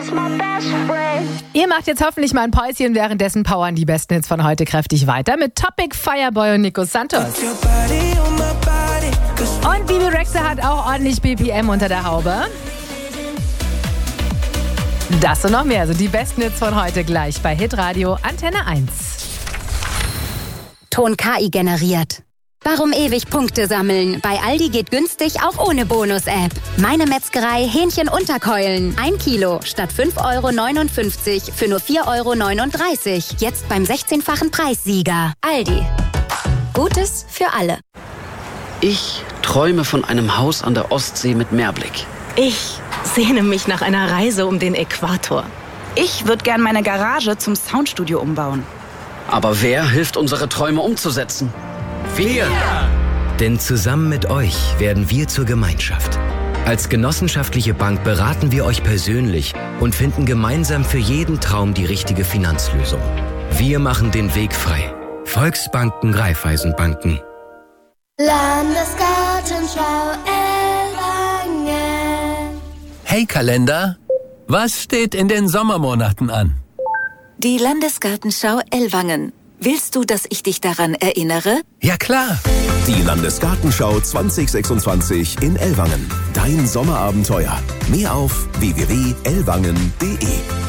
Ihr macht jetzt hoffentlich mal ein Päuschen, währenddessen powern die besten Hits von heute kräftig weiter mit Topic, Fireboy und Nico Santos. Und Bibi Rexha hat auch ordentlich BPM unter der Haube. Das und noch mehr, also die besten Hits von heute gleich bei Hitradio Antenne 1. Ton KI generiert. Warum ewig Punkte sammeln? Bei Aldi geht günstig auch ohne Bonus-App. Meine Metzgerei Hähnchenunterkeulen. 1 Kilo statt 5,59 € für nur 4,39 €. Jetzt beim 16-fachen Preissieger. Aldi. Gutes für alle. Ich träume von einem Haus an der Ostsee mit Meerblick. Ich sehne mich nach einer Reise um den Äquator. Ich würde gern meine Garage zum Soundstudio umbauen. Aber wer hilft, unsere Träume umzusetzen? Wir! Denn zusammen mit euch werden wir zur Gemeinschaft. Als genossenschaftliche Bank beraten wir euch persönlich und finden gemeinsam für jeden Traum die richtige Finanzlösung. Wir machen den Weg frei. Volksbanken, Raiffeisenbanken. Landesgartenschau Ellwangen. Hey Kalender, was steht in den Sommermonaten an? Die Landesgartenschau Ellwangen. Willst du, dass ich dich daran erinnere? Ja klar. Die Landesgartenschau 2026 in Ellwangen. Dein Sommerabenteuer. Mehr auf www.ellwangen.de.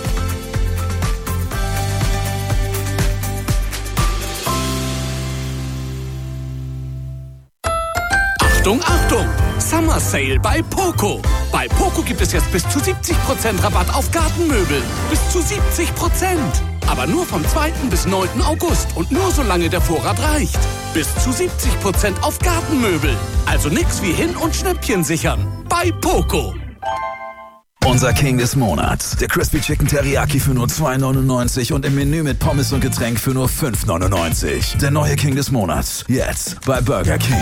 Achtung, Achtung! Summer Sale bei Poco. Bei Poco gibt es jetzt bis zu 70% Rabatt auf Gartenmöbel. Bis zu 70%. Aber nur vom 2. bis 9. August und nur solange der Vorrat reicht. Bis zu 70% auf Gartenmöbel. Also nix wie hin und Schnäppchen sichern. Bei Poco. Unser King des Monats. Der Crispy Chicken Teriyaki für nur 2,99 und im Menü mit Pommes und Getränk für nur 5,99. Der neue King des Monats. Jetzt bei Burger King.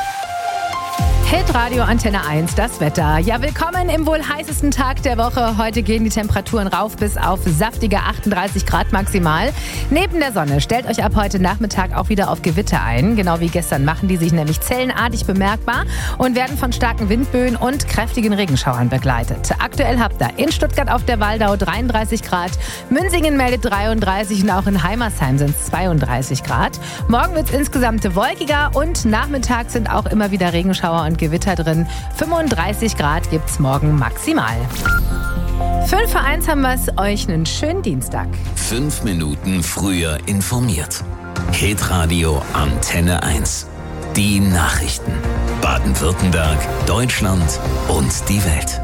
Hitradio Antenne 1, das Wetter. Ja, willkommen im wohl heißesten Tag der Woche. Heute gehen die Temperaturen rauf bis auf saftige 38 Grad maximal. Neben der Sonne stellt euch ab heute Nachmittag auch wieder auf Gewitter ein. Genau wie gestern machen die sich nämlich zellenartig bemerkbar und werden von starken Windböen und kräftigen Regenschauern begleitet. Aktuell habt ihr in Stuttgart auf der Waldau 33 Grad, Münsingen meldet 33 und auch in Heimersheim sind es 32 Grad. Morgen wird es insgesamt wolkiger und nachmittags sind auch immer wieder Regenschauer und Gewitter drin. 35 Grad gibt's morgen maximal. 5 vor 1 haben wir es euch einen schönen Dienstag. 5 Minuten früher informiert. Hitradio Antenne 1. Die Nachrichten. Baden-Württemberg, Deutschland und die Welt.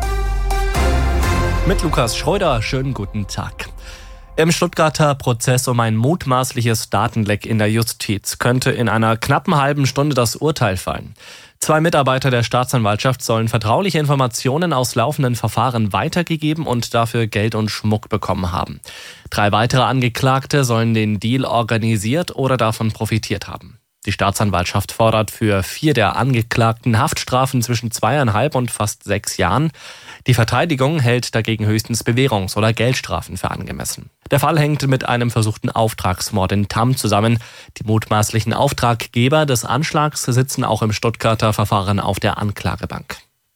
Mit Lukas Schröder, schönen guten Tag. Im Stuttgarter Prozess um ein mutmaßliches Datenleck in der Justiz könnte in einer knappen halben Stunde das Urteil fallen. 2 Mitarbeiter der Staatsanwaltschaft sollen vertrauliche Informationen aus laufenden Verfahren weitergegeben und dafür Geld und Schmuck bekommen haben. 3 weitere Angeklagte sollen den Deal organisiert oder davon profitiert haben. Die Staatsanwaltschaft fordert für 4 der Angeklagten Haftstrafen zwischen 2,5 und fast 6 Jahren. Die Verteidigung hält dagegen höchstens Bewährungs- oder Geldstrafen für angemessen. Der Fall hängt mit einem versuchten Auftragsmord in Tamm zusammen. Die mutmaßlichen Auftraggeber des Anschlags sitzen auch im Stuttgarter Verfahren auf der Anklagebank.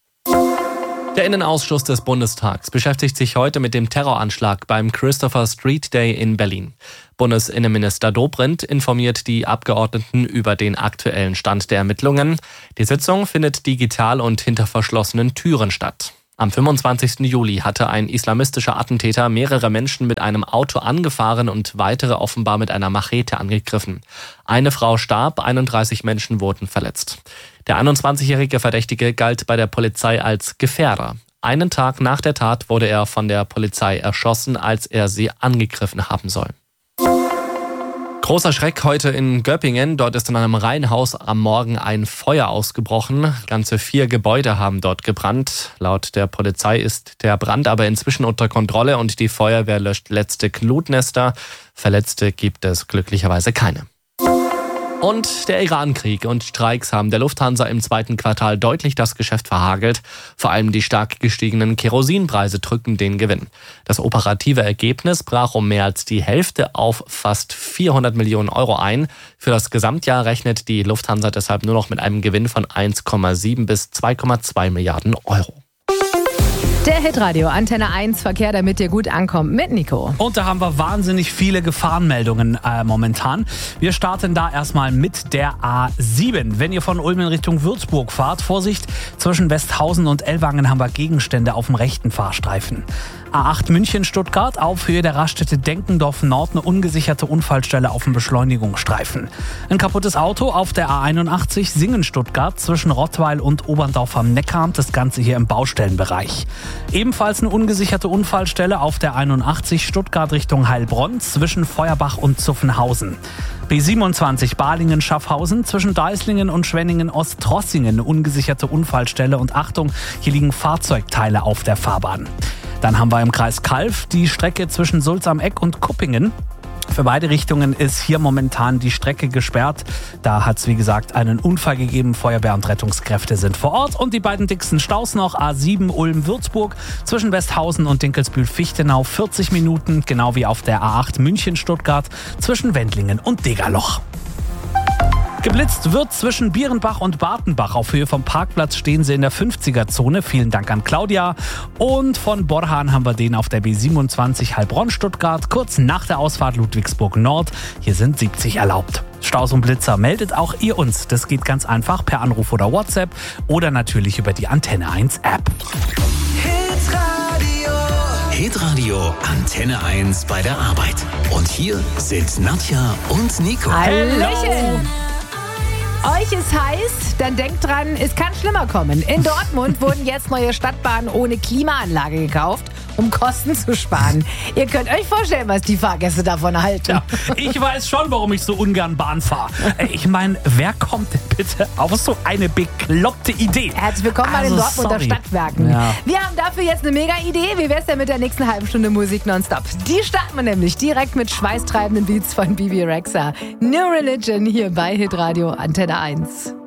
Der Innenausschuss des Bundestags beschäftigt sich heute mit dem Terroranschlag beim Christopher Street Day in Berlin. Bundesinnenminister Dobrindt informiert die Abgeordneten über den aktuellen Stand der Ermittlungen. Die Sitzung findet digital und hinter verschlossenen Türen statt. Am 25. Juli hatte ein islamistischer Attentäter mehrere Menschen mit einem Auto angefahren und weitere offenbar mit einer Machete angegriffen. Eine Frau starb, 31 Menschen wurden verletzt. Der 21-jährige Verdächtige galt bei der Polizei als Gefährder. Einen Tag nach der Tat wurde er von der Polizei erschossen, als er sie angegriffen haben soll. Großer Schreck heute in Göppingen. Dort ist in einem Reihenhaus am Morgen ein Feuer ausgebrochen. Ganze 4 Gebäude haben dort gebrannt. Laut der Polizei ist der Brand aber inzwischen unter Kontrolle und die Feuerwehr löscht letzte Glutnester. Verletzte gibt es glücklicherweise keine. Und der Iran-Krieg und Streiks haben der Lufthansa im 2. Quartal deutlich das Geschäft verhagelt. Vor allem die stark gestiegenen Kerosinpreise drücken den Gewinn. Das operative Ergebnis brach um mehr als die Hälfte auf fast 400 Millionen Euro ein. Für das Gesamtjahr rechnet die Lufthansa deshalb nur noch mit einem Gewinn von 1,7 bis 2,2 Milliarden Euro. Der Hitradio Antenne 1 Verkehr, damit ihr gut ankommt, mit Nico. Und da haben wir wahnsinnig viele Gefahrenmeldungen momentan. Wir starten da erstmal mit der A7. Wenn ihr von Ulm in Richtung Würzburg fahrt, Vorsicht, zwischen Westhausen und Ellwangen haben wir Gegenstände auf dem rechten Fahrstreifen. A8 München-Stuttgart, auf Höhe der Raststätte Denkendorf Nord eine ungesicherte Unfallstelle auf dem Beschleunigungsstreifen. Ein kaputtes Auto auf der A81 Singen-Stuttgart zwischen Rottweil und Oberndorf am Neckar, das Ganze hier im Baustellenbereich. Ebenfalls eine ungesicherte Unfallstelle auf der 81 Stuttgart Richtung Heilbronn zwischen Feuerbach und Zuffenhausen. B27 Balingen-Schaffhausen zwischen Deislingen und Schwenningen-Ostrossingen eine ungesicherte Unfallstelle und Achtung, hier liegen Fahrzeugteile auf der Fahrbahn. Dann haben wir im Kreis Calw die Strecke zwischen Sulz am Eck und Kuppingen. Für beide Richtungen ist hier momentan die Strecke gesperrt. Da hat es, wie gesagt, einen Unfall gegeben. Feuerwehr und Rettungskräfte sind vor Ort. Und die beiden dicksten Staus noch. A7 Ulm-Würzburg zwischen Westhausen und Dinkelsbühl-Fichtenau 40 Minuten. Genau wie auf der A8 München-Stuttgart zwischen Wendlingen und Degerloch. Geblitzt wird zwischen Bierenbach und Bartenbach. Auf Höhe vom Parkplatz stehen sie in der 50er-Zone. Vielen Dank an Claudia. Und von Borhan haben wir den auf der B27 Heilbronn-Stuttgart, kurz nach der Ausfahrt Ludwigsburg Nord. Hier sind 70 erlaubt. Staus und Blitzer meldet auch ihr uns. Das geht ganz einfach per Anruf oder WhatsApp oder natürlich über die Antenne 1 App. Hitradio Antenne 1 bei der Arbeit. Und hier sind Nadja und Nico. Hallöchen! Euch ist heiß, dann denkt dran, es kann schlimmer kommen. In Dortmund wurden jetzt neue Stadtbahnen ohne Klimaanlage gekauft, um Kosten zu sparen. Ihr könnt euch vorstellen, was die Fahrgäste davon halten. Ja, ich weiß schon, warum ich so ungern Bahn fahre. Ich meine, wer kommt denn bitte auf so eine bekloppte Idee? Herzlich willkommen bei den Dortmunder Stadtwerken. Ja. Wir haben dafür jetzt eine mega Idee. Wie wär's denn mit der nächsten halben Stunde Musik nonstop? Die starten wir nämlich direkt mit schweißtreibenden Beats von Bibi Rexha. New Religion hier bei Hitradio Antenne 1.